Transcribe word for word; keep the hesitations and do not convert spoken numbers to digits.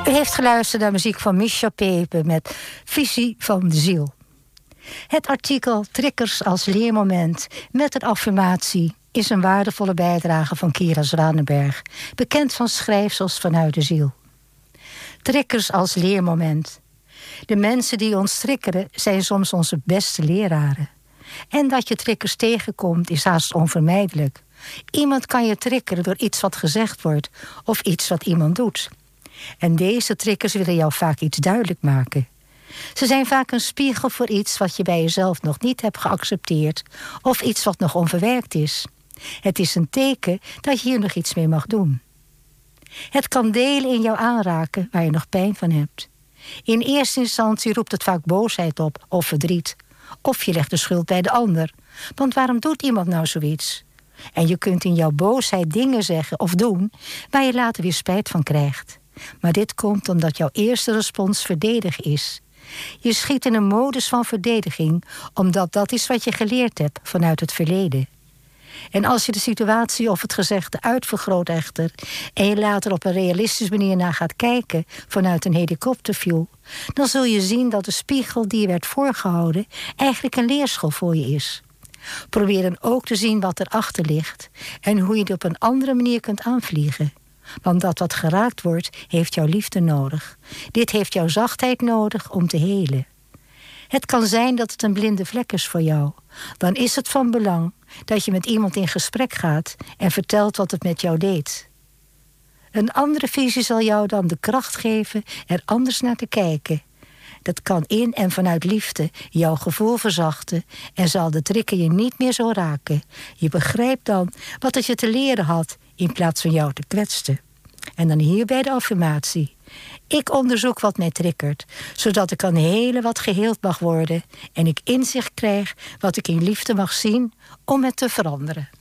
U heeft geluisterd naar muziek van Misha Pepe met Visie van de Ziel. Het artikel Triggers als leermoment met een affirmatie is een waardevolle bijdrage van Kira Zwanenberg, bekend van schrijfsels vanuit de ziel. Triggers als leermoment. De mensen die ons triggeren zijn soms onze beste leraren. En dat je triggers tegenkomt is haast onvermijdelijk. Iemand kan je triggeren door iets wat gezegd wordt of iets wat iemand doet. En deze triggers willen jou vaak iets duidelijk maken. Ze zijn vaak een spiegel voor iets wat je bij jezelf nog niet hebt geaccepteerd of iets wat nog onverwerkt is. Het is een teken dat je hier nog iets mee mag doen. Het kan delen in jou aanraken waar je nog pijn van hebt. In eerste instantie roept het vaak boosheid op of verdriet. Of je legt de schuld bij de ander. Want waarom doet iemand nou zoiets? En je kunt in jouw boosheid dingen zeggen of doen waar je later weer spijt van krijgt. Maar dit komt omdat jouw eerste respons verdedigen is. Je schiet in een modus van verdediging, omdat dat is wat je geleerd hebt vanuit het verleden. En als je de situatie of het gezegde uitvergroot echter en je later op een realistische manier naar gaat kijken vanuit een helikopterview, dan zul je zien dat de spiegel die je werd voorgehouden eigenlijk een leerschool voor je is. Probeer dan ook te zien wat erachter ligt en hoe je het op een andere manier kunt aanvliegen. Want dat wat geraakt wordt, heeft jouw liefde nodig. Dit heeft jouw zachtheid nodig om te helen. Het kan zijn dat het een blinde vlek is voor jou. Dan is het van belang dat je met iemand in gesprek gaat en vertelt wat het met jou deed. Een andere visie zal jou dan de kracht geven er anders naar te kijken. Dat kan in en vanuit liefde jouw gevoel verzachten en zal de trigger je niet meer zo raken. Je begrijpt dan wat het je te leren had in plaats van jou te kwetsen. En dan hierbij de affirmatie. Ik onderzoek wat mij triggert, zodat ik kan helen wat geheeld mag worden en ik inzicht krijg wat ik in liefde mag zien om het te veranderen.